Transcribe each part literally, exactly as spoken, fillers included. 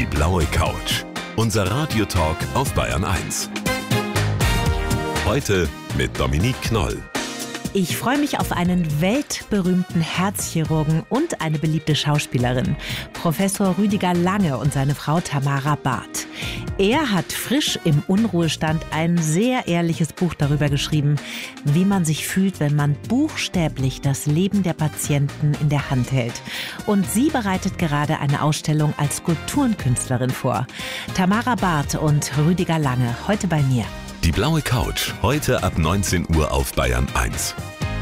Die blaue Couch. Unser Radiotalk auf Bayern eins. Heute mit Dominique Knoll. Ich freue mich auf einen weltberühmten Herzchirurgen und eine beliebte Schauspielerin, Professor Rüdiger Lange und seine Frau Tamara Barth. Er hat frisch im Unruhestand ein sehr ehrliches Buch darüber geschrieben, wie man sich fühlt, wenn man buchstäblich das Leben der Patienten in der Hand hält. Und sie bereitet gerade eine Ausstellung als Skulpturenkünstlerin vor. Tamara Barth und Rüdiger Lange, heute bei mir. Die blaue Couch, heute ab neunzehn Uhr auf Bayern eins.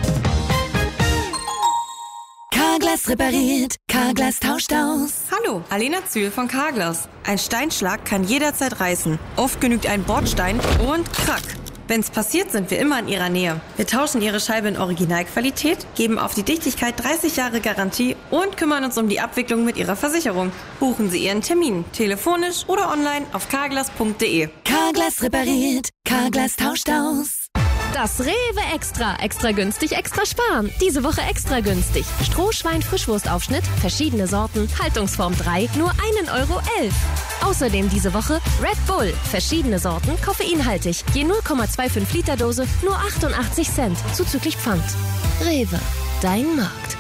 Carglass repariert, Carglass tauscht aus. Hallo, Alena Zühl von Carglass. Ein Steinschlag kann jederzeit reißen. Oft genügt ein Bordstein und krack. Wenn's passiert, sind wir immer in Ihrer Nähe. Wir tauschen Ihre Scheibe in Originalqualität, geben auf die Dichtigkeit dreißig Jahre Garantie und kümmern uns um die Abwicklung mit Ihrer Versicherung. Buchen Sie Ihren Termin, telefonisch oder online auf carglass punkt de. Carglass repariert, Carglass tauscht aus. Das Rewe Extra. Extra günstig, extra sparen. Diese Woche extra günstig. Strohschwein-Frischwurstaufschnitt, verschiedene Sorten, Haltungsform drei, nur einen Euro elf. Außerdem diese Woche Red Bull, verschiedene Sorten, koffeinhaltig. Je null Komma fünfundzwanzig Liter Dose, nur achtundachtzig Cent, zuzüglich Pfand. Rewe, dein Markt.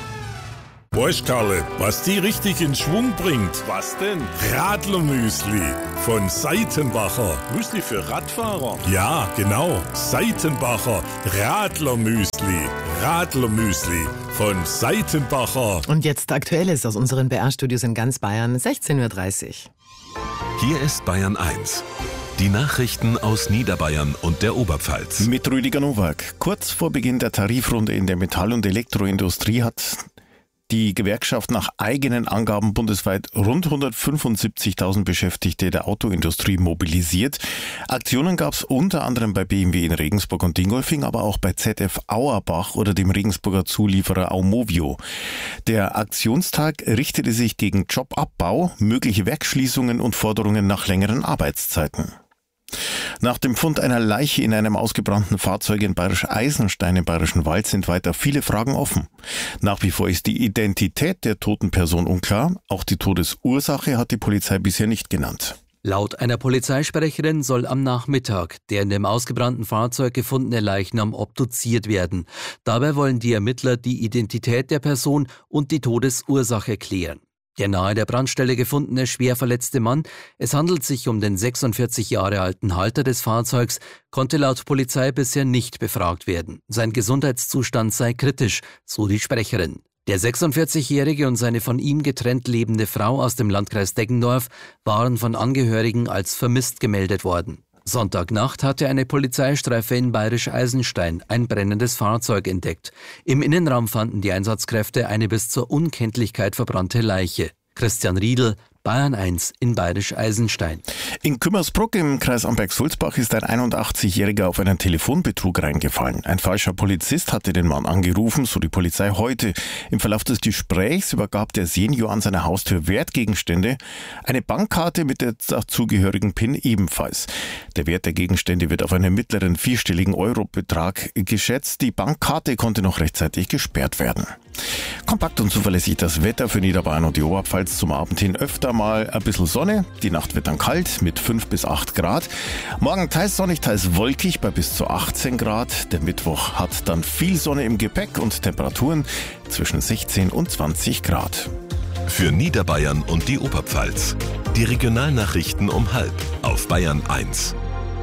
Weißt Karle, was die richtig in Schwung bringt? Was denn? Radlermüsli von Seitenbacher. Müsli für Radfahrer? Ja, genau. Seitenbacher Radlermüsli. Radlermüsli von Seitenbacher. Und jetzt Aktuelles aus unseren B R-Studios in ganz Bayern, sechzehn Uhr dreißig. Hier ist Bayern eins. Die Nachrichten aus Niederbayern und der Oberpfalz. Mit Rüdiger Nowak. Kurz vor Beginn der Tarifrunde in der Metall- und Elektroindustrie hat die Gewerkschaft nach eigenen Angaben bundesweit rund hundertfünfundsiebzigtausend Beschäftigte der Autoindustrie mobilisiert. Aktionen gab es unter anderem bei B M W in Regensburg und Dingolfing, aber auch bei Z F Auerbach oder dem Regensburger Zulieferer Aumovio. Der Aktionstag richtete sich gegen Jobabbau, mögliche Werksschließungen und Forderungen nach längeren Arbeitszeiten. Nach dem Fund einer Leiche in einem ausgebrannten Fahrzeug in Bayerisch Eisenstein im Bayerischen Wald sind weiter viele Fragen offen. Nach wie vor ist die Identität der toten Person unklar. Auch die Todesursache hat die Polizei bisher nicht genannt. Laut einer Polizeisprecherin soll am Nachmittag der in dem ausgebrannten Fahrzeug gefundene Leichnam obduziert werden. Dabei wollen die Ermittler die Identität der Person und die Todesursache klären. Der nahe der Brandstelle gefundene, schwer verletzte Mann, es handelt sich um den sechsundvierzig Jahre alten Halter des Fahrzeugs, konnte laut Polizei bisher nicht befragt werden. Sein Gesundheitszustand sei kritisch, so die Sprecherin. Der sechsundvierzigjährige und seine von ihm getrennt lebende Frau aus dem Landkreis Deggendorf waren von Angehörigen als vermisst gemeldet worden. Sonntagnacht hatte eine Polizeistreife in Bayerisch Eisenstein ein brennendes Fahrzeug entdeckt. Im Innenraum fanden die Einsatzkräfte eine bis zur Unkenntlichkeit verbrannte Leiche. Christian Riedl, Bayern eins in Bayerisch Eisenstein. In Kümmersbruck im Kreis Amberg-Sulzbach ist ein einundachtzigjähriger auf einen Telefonbetrug reingefallen. Ein falscher Polizist hatte den Mann angerufen, so die Polizei heute. Im Verlauf des Gesprächs übergab der Senior an seiner Haustür Wertgegenstände, eine Bankkarte mit der dazugehörigen PIN ebenfalls. Der Wert der Gegenstände wird auf einen mittleren vierstelligen Eurobetrag geschätzt. Die Bankkarte konnte noch rechtzeitig gesperrt werden. Kompakt und zuverlässig das Wetter für Niederbayern und die Oberpfalz. Zum Abend hin öfter mal ein bisschen Sonne. Die Nacht wird dann kalt mit fünf bis acht Grad. Morgen teils sonnig, teils wolkig bei bis zu achtzehn Grad. Der Mittwoch hat dann viel Sonne im Gepäck und Temperaturen zwischen sechzehn und zwanzig Grad. Für Niederbayern und die Oberpfalz. Die Regionalnachrichten um halb auf Bayern eins.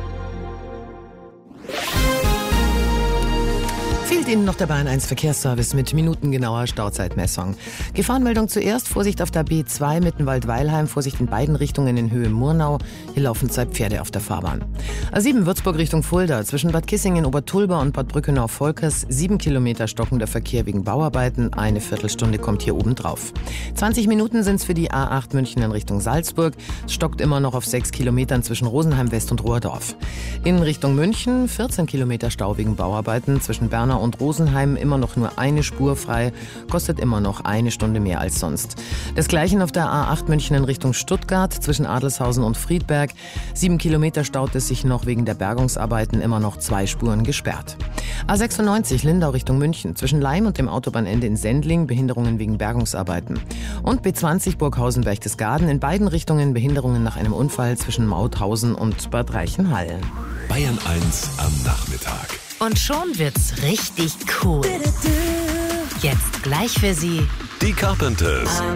Fehlt Ihnen noch der Bayern eins Verkehrsservice mit minutengenauer Stauzeitmessung. Gefahrenmeldung zuerst, Vorsicht auf der B zwei Mittenwald-Weilheim, Vorsicht in beiden Richtungen in Höhe Murnau. Hier laufen zwei Pferde auf der Fahrbahn. A sieben Würzburg Richtung Fulda, zwischen Bad Kissingen, Obertulba und Bad Brückenau-Volkers, sieben Kilometer stockender Verkehr wegen Bauarbeiten, eine Viertelstunde kommt hier oben drauf. zwanzig Minuten sind es für die A acht München in Richtung Salzburg, es stockt immer noch auf sechs Kilometern zwischen Rosenheim West und Rohrdorf. In Richtung München vierzehn Kilometer Stau wegen Bauarbeiten zwischen Bernau und Rosenheim immer noch nur eine Spur frei, kostet immer noch eine Stunde mehr als sonst. Desgleichen auf der A acht München in Richtung Stuttgart zwischen Adelshausen und Friedberg. Sieben Kilometer staut es sich noch wegen der Bergungsarbeiten, immer noch zwei Spuren gesperrt. A sechsundneunzig Lindau Richtung München zwischen Laim und dem Autobahnende in Sendling, Behinderungen wegen Bergungsarbeiten. Und B zwanzig Burghausen-Berchtesgaden in beiden Richtungen Behinderungen nach einem Unfall zwischen Mauthausen und Bad Reichenhall. Bayern eins am Nachmittag. Und schon wird's richtig cool. Jetzt gleich für Sie Die Carpenters.